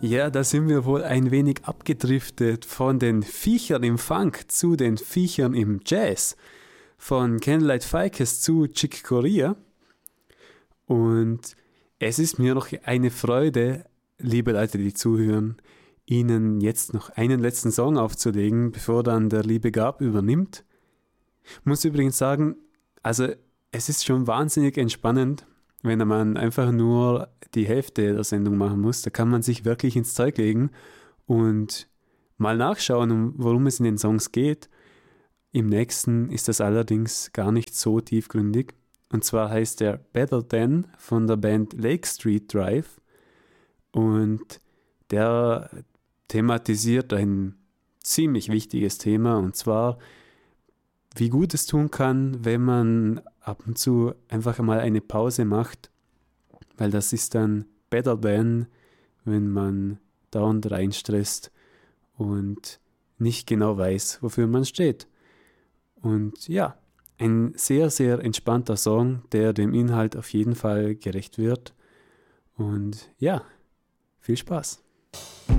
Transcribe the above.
Ja, da sind wir wohl ein wenig abgedriftet von den Viechern im Funk zu den Viechern im Jazz. Von Candlelight Ficus zu Chick Corea. Und es ist mir noch eine Freude, liebe Leute, die zuhören, Ihnen jetzt noch einen letzten Song aufzulegen, bevor dann der liebe Gab übernimmt. Muss übrigens sagen, also es ist schon wahnsinnig entspannend, wenn man einfach nur die Hälfte der Sendung machen muss. Da kann man sich wirklich ins Zeug legen und mal nachschauen, worum es in den Songs geht. Im nächsten ist das allerdings gar nicht so tiefgründig. Und zwar heißt der Better Than von der Band Lake Street Drive. Und der thematisiert ein ziemlich wichtiges Thema, und zwar, wie gut es tun kann, wenn man ab und zu einfach mal eine Pause macht, weil das ist dann better than, wenn man dauernd reinstresst und nicht genau weiß, wofür man steht. Und ja, ein sehr, sehr entspannter Song, der dem Inhalt auf jeden Fall gerecht wird. Und ja, viel Spaß.